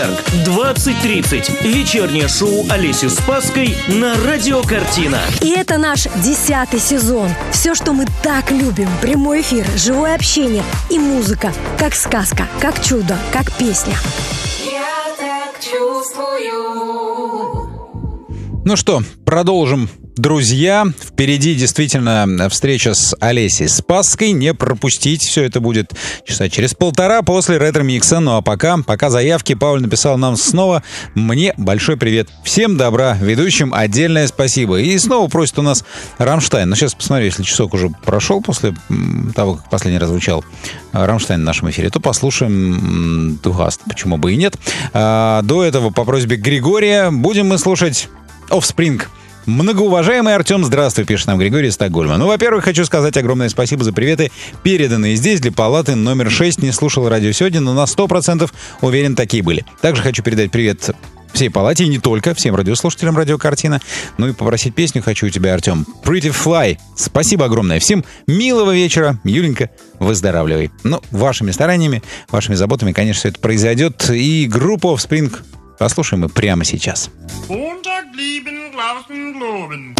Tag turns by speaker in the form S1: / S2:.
S1: 20:30. Вечернее шоу Олеси Спасской на Радио Картина.
S2: И это наш 10-й сезон. Все, что мы так любим. Прямой эфир, живое общение и музыка. Как сказка, как чудо, как песня.
S3: Я так чувствую.
S4: Ну что, продолжим. Друзья, впереди действительно встреча с Олесей Спасской. Не пропустить, все это будет часа через полтора после ретро-микса. Ну а пока заявки. Пауль написал нам снова. Мне большой привет. Всем добра. Ведущим отдельное спасибо. И снова просит у нас Рамштайн. Ну сейчас посмотрю, если часок уже прошел после того, как последний раз звучал Рамштайн в нашем эфире, то послушаем Тугаст. Почему бы и нет. До этого по просьбе Григория будем мы слушать Offspring. Многоуважаемый Артем, здравствуй, пишет нам Григорий из Стокгольма. Ну, во-первых, хочу сказать огромное спасибо за приветы, переданные здесь для палаты номер 6. Не слушал радио сегодня, но на 100% уверен, такие были. Также хочу передать привет всей палате, и не только, всем радиослушателям Радио Картина. Ну и попросить песню хочу у тебя, Артем. Pretty Fly. Спасибо огромное. Всем милого вечера. Юленька, выздоравливай. Ну, вашими стараниями, вашими заботами, конечно, все это произойдет. И группу Offspring послушаем мы прямо сейчас.
S5: Montag blieben Glasen globen.